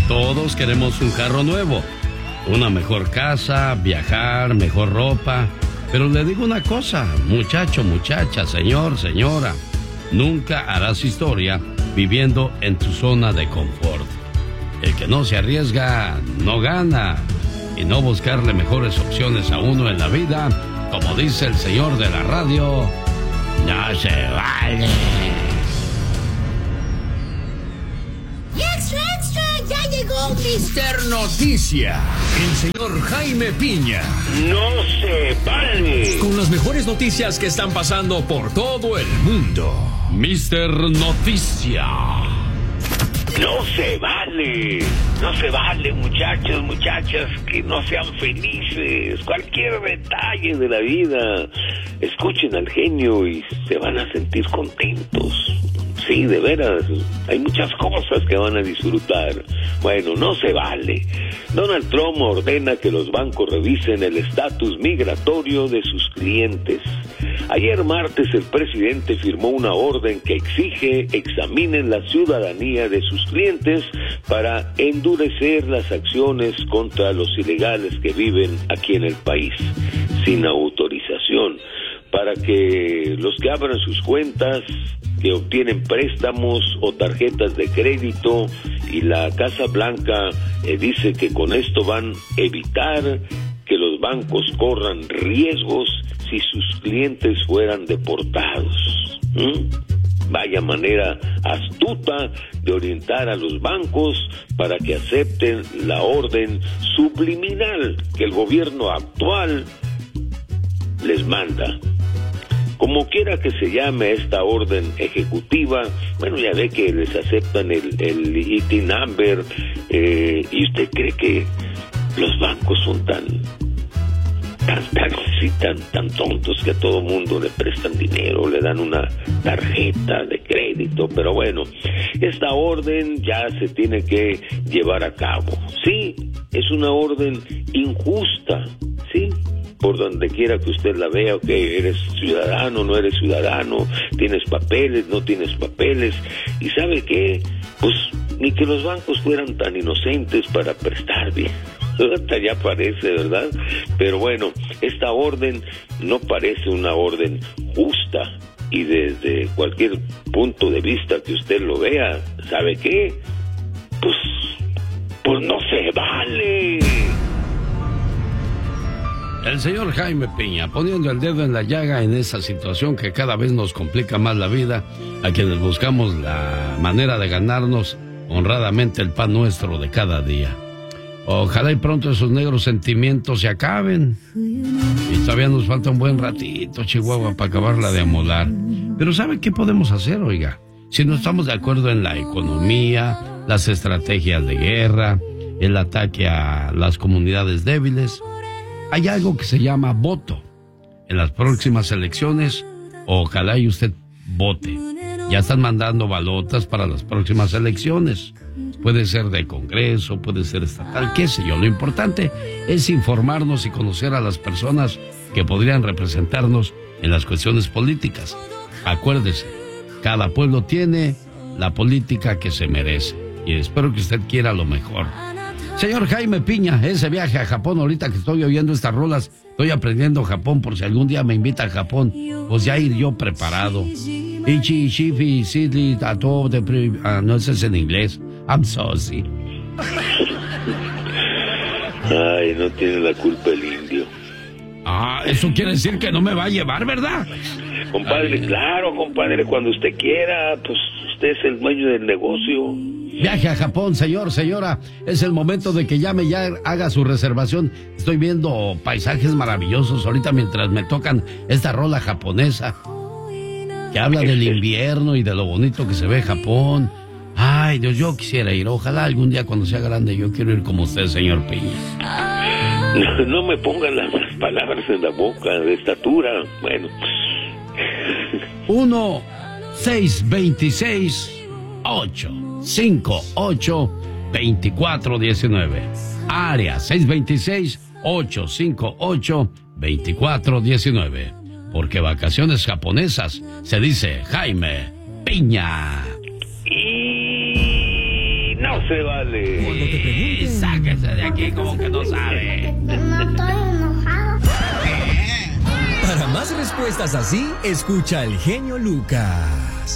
Todos queremos un carro nuevo, una mejor casa, viajar, mejor ropa. Pero le digo una cosa, muchacho, muchacha, señor, señora, nunca harás historia viviendo en tu zona de confort. El que no se arriesga, no gana. Y no buscarle mejores opciones a uno en la vida, como dice el señor de la radio, no se vale. ¡Extra, extra! ¡Ya llegó Mister Noticia! El señor Jaime Piña. ¡No se vale! Con las mejores noticias que están pasando por todo el mundo. Mister Noticia. No se vale, no se vale, muchachos, muchachas, que no sean felices. Cualquier detalle de la vida, escuchen al genio y se van a sentir contentos. Sí, de veras, hay muchas cosas que van a disfrutar. Bueno, no se vale. Donald Trump ordena que los bancos revisen el estatus migratorio de sus clientes. Ayer martes el presidente firmó una orden que exige examinen la ciudadanía de sus clientes para endurecer las acciones contra los ilegales que viven aquí en el país sin autorización, para que los que abran sus cuentas, que obtienen préstamos o tarjetas de crédito, y la Casa Blanca dice que con esto van a evitar que los bancos corran riesgos si sus clientes fueran deportados. Vaya manera astuta de orientar a los bancos para que acepten la orden subliminal que el gobierno actual les manda. Como quiera que se llame esta orden ejecutiva, bueno, ya ve que les aceptan el IT number, y usted cree que los bancos son tan tontos que a todo mundo le prestan dinero, le dan una tarjeta de crédito. Pero bueno, esta orden ya se tiene que llevar a cabo. Sí, es una orden injusta, sí, por donde quiera que usted la vea. Ok, eres ciudadano, no eres ciudadano, tienes papeles, no tienes papeles. ¿Y sabe qué? Pues ni que los bancos fueran tan inocentes para prestar bien. Ya parece, ¿verdad? Pero bueno, esta orden no parece una orden justa, y desde cualquier punto de vista que usted lo vea, ¿sabe qué? Pues no se vale. El señor Jaime Piña, poniendo el dedo en la llaga en esa situación que cada vez nos complica más la vida, a quienes buscamos la manera de ganarnos honradamente el pan nuestro de cada día. Ojalá y pronto esos negros sentimientos se acaben. Y todavía nos falta un buen ratito, Chihuahua, para acabarla de amolar. Pero ¿sabe qué podemos hacer, oiga? Si no estamos de acuerdo en la economía, las estrategias de guerra, el ataque a las comunidades débiles, hay algo que se llama voto. En las próximas elecciones, ojalá y usted vote. Ya están mandando balotas para las próximas elecciones. Puede ser de Congreso, puede ser estatal, qué sé yo. Lo importante es informarnos y conocer a las personas que podrían representarnos en las cuestiones políticas. Acuérdese, cada pueblo tiene la política que se merece. Y espero que usted quiera lo mejor. Señor Jaime Piña, ese viaje a Japón, ahorita que estoy oyendo estas rolas, estoy aprendiendo Japón por si algún día me invita a Japón, pues ya ir yo preparado. Ichi, shifi, sidli, tato, no, ese es en inglés. I'm sorry. Ay, no tiene la culpa el indio. Ah, eso quiere decir que no me va a llevar, ¿verdad? Compadre, claro, compadre, cuando usted quiera, pues usted es el dueño del negocio. Viaje a Japón, señor, señora. Es el momento de que llame ya, haga su reservación. Estoy viendo paisajes maravillosos ahorita mientras me tocan esta rola japonesa que habla del invierno y de lo bonito que se ve Japón. Ay, Dios, yo quisiera ir. Ojalá algún día cuando sea grande yo quiero ir como usted, señor Piña. No me pongan las palabras en la boca, de estatura. Bueno. 1-626-858-2419. Área 626-858-2419. Porque vacaciones japonesas, se dice Jaime Piña. Y no se vale. Cuando te pregunten, Sáquese de aquí como que no sabe. No estoy enojado. Para más respuestas así, escucha al genio Lucas.